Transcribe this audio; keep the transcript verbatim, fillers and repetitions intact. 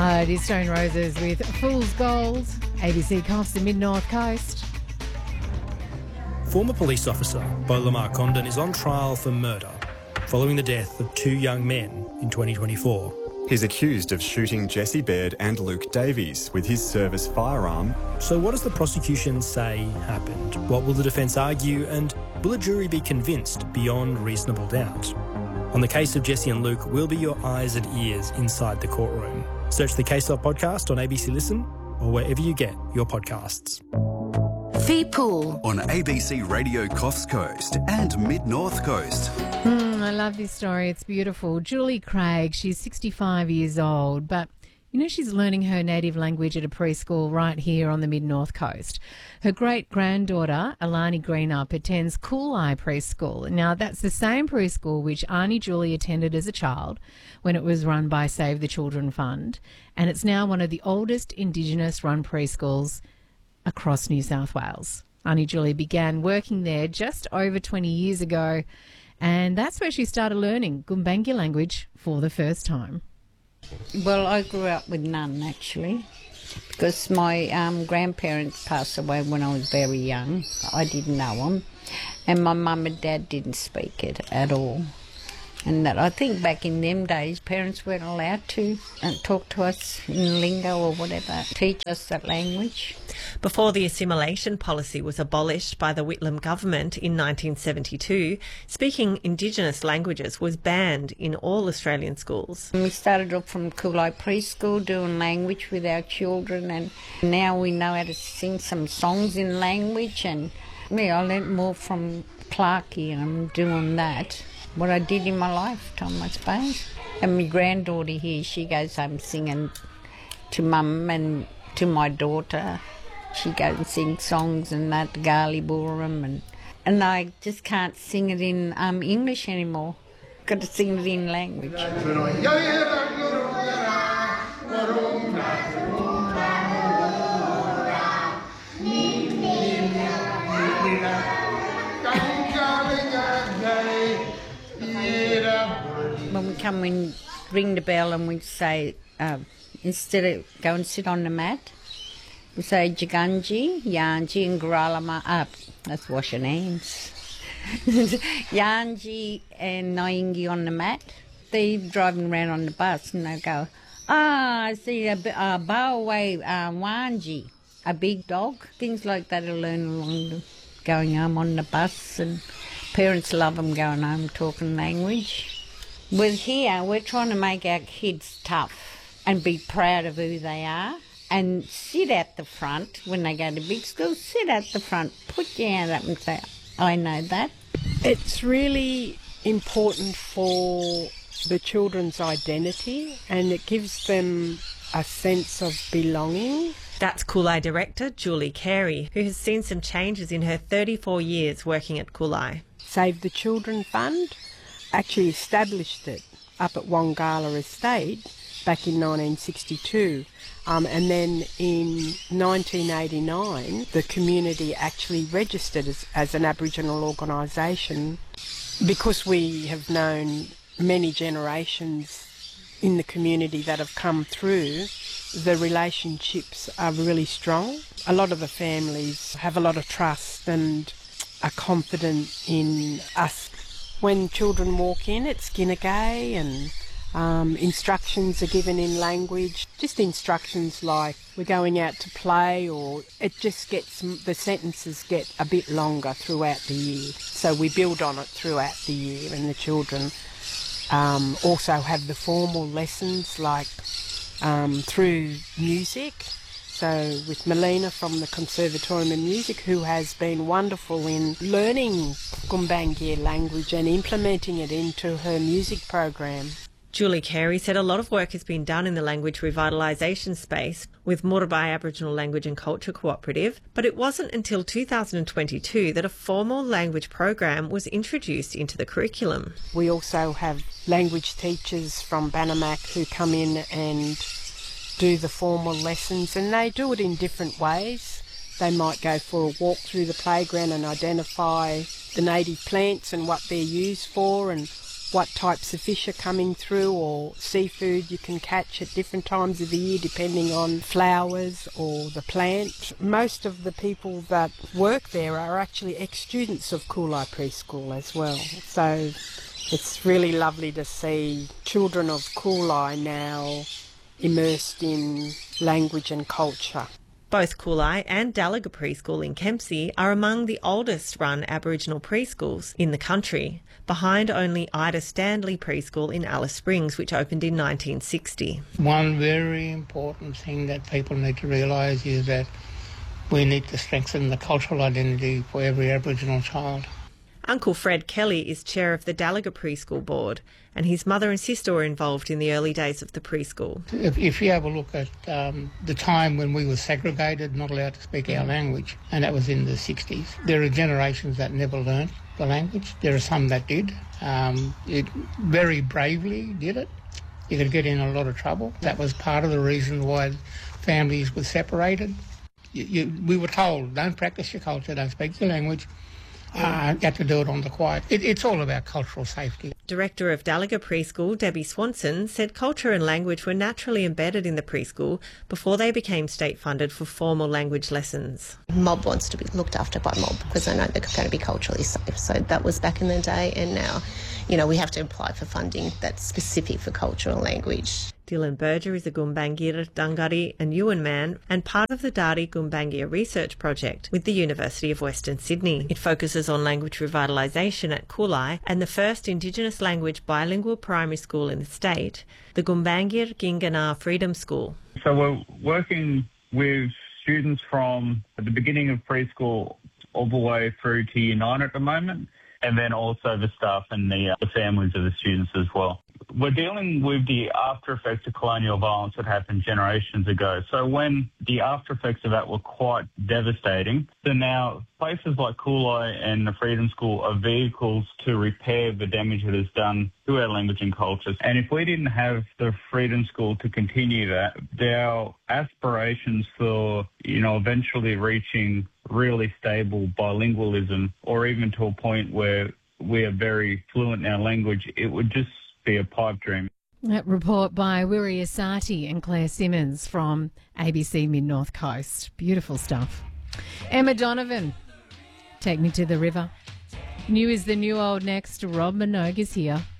Uh, it is Stone Roses with Fool's Gold, A B C Coffs, the Mid-North Coast. Former police officer Beau Lamar Condon is on trial for murder following the death of two young men in twenty twenty-four. He's accused of shooting Jesse Baird and Luke Davies with his service firearm. So what does the prosecution say happened? What will the defence argue, and will a jury be convinced beyond reasonable doubt? On the case of Jesse and Luke, we'll be your eyes and ears inside the courtroom. Search the Case Of podcast on A B C Listen or wherever you get your podcasts. Fee Pool on A B C Radio Coffs Coast and Mid-North Coast. Mm, I love this story. It's beautiful. Julie Craig, she's sixty-five years old, but you know she's learning her native language at a preschool right here on the Mid-North Coast. Her great-granddaughter, Alani Greenup, attends Cooleye Preschool. Now, that's the same preschool which Arnie Julie attended as a child when it was run by Save the Children Fund, and it's now one of the oldest Indigenous-run preschools across New South Wales. Arnie Julie began working there just over twenty years ago, and that's where she started learning Gumbaynggirr language for the first time. Well, I grew up with none, actually, because my um, grandparents passed away when I was very young. I didn't know them, and my mum and dad didn't speak it at all. And that I think back in them days, parents weren't allowed to uh, talk to us in lingo or whatever, teach us that language. Before the assimilation policy was abolished by the Whitlam government in nineteen seventy-two, speaking Indigenous languages was banned in all Australian schools. We started off from Cooleye Preschool doing language with our children, and now we know how to sing some songs in language. And me, I learnt more from Clarkie, and I'm doing that. What I did in my lifetime, I suppose. And my granddaughter here, she goes home singing to mum and to my daughter. She goes and sings songs and that, Gali Ballroom, and and I just can't sing it in um, English anymore. Got to sing it in language. When we come and ring the bell and we say, uh, instead of go and sit on the mat, we say Jaganji, Yanji and Garalama up. That's washing hands. Yanji and Naingi on the mat. They're driving around on the bus and they go, ah, I see a uh, Bowaway uh, Wanji, a big dog. Things like that I learn along the, going home on the bus, and parents love them going home talking language. With here, we're trying to make our kids tough and be proud of who they are, and sit at the front when they go to big school. Sit at the front, put your hand up and say, I know that. It's really important for the children's identity, and it gives them a sense of belonging. That's Cooleye director Julie Carey, who has seen some changes in her thirty-four years working at Cooleye. Save the Children Fund actually established it up at Wongala Estate back in nineteen sixty-two. Um, and then in nineteen eighty-nine, the community actually registered as, as an Aboriginal organisation. Because we have known many generations in the community that have come through, the relationships are really strong. A lot of the families have a lot of trust and are confident in us. When children walk in, it's Ginagay, and um, instructions are given in language. Just instructions like we're going out to play, or it just gets, the sentences get a bit longer throughout the year. So we build on it throughout the year, and the children um, also have the formal lessons like um, through music. So with Melina from the Conservatorium of Music, who has been wonderful in learning Gumbaynggirr language and implementing it into her music program. Julie Carey said a lot of work has been done in the language revitalisation space with Murabai Aboriginal Language and Culture Cooperative, but it wasn't until two thousand twenty-two that a formal language program was introduced into the curriculum. We also have language teachers from Banamak who come in and do the formal lessons, and they do it in different ways. They might go for a walk through the playground and identify the native plants and what they're used for, and what types of fish are coming through or seafood you can catch at different times of the year depending on flowers or the plant. Most of the people that work there are actually ex-students of Cooleye Preschool as well. So it's really lovely to see children of Cooleye now immersed in language and culture. Both Cooleye and Dalaga Preschool in Kempsey are among the oldest run Aboriginal preschools in the country, behind only Ida Stanley Preschool in Alice Springs, which opened in nineteen sixty. One very important thing that people need to realise is that we need to strengthen the cultural identity for every Aboriginal child. Uncle Fred Kelly is chair of the Dalaga Preschool Board, and his mother and sister were involved in the early days of the preschool. If, if you have a look at um, the time when we were segregated, not allowed to speak our language, and that was in the sixties, there are generations that never learnt the language. There are some that did. Um, it very bravely did it. You could get in a lot of trouble. That was part of the reason why families were separated. You, you, we were told, don't practice your culture, don't speak your language. Uh, you have to do it on the quiet. It, it's all about cultural safety. Director of Dalaga Preschool, Debbie Swanson, said culture and language were naturally embedded in the preschool before they became state-funded for formal language lessons. Mob wants to be looked after by Mob because they know they're going to be culturally safe. So that was back in the day, and now, you know, we have to apply for funding that's specific for culture and language. Dylan Berger is a Gumbaynggirr, Dungari and Yuin man and part of the Dari Gumbaynggirr Research Project with the University of Western Sydney. It focuses on language revitalisation at Cooleye and the first Indigenous language bilingual primary school in the state, the Gumbaynggirr Gingana Freedom School. So we're working with students from the beginning of preschool all the way through to year nine at the moment, and then also the staff and the, uh, the families of the students as well. We're dealing with the after effects of colonial violence that happened generations ago. So when the after effects of that were quite devastating, so now places like Cooleye and the Freedom School are vehicles to repair the damage that is done to our language and cultures. And if we didn't have the Freedom School to continue that, our aspirations for, you know, eventually reaching really stable bilingualism, or even to a point where we are very fluent in our language, it would just be a pipe dream. That report by Wiri Asati and Claire Simmons from A B C Mid-North Coast. Beautiful stuff. Emma Donovan, Take Me to the River. New is the new old next. Rob Minogue is here.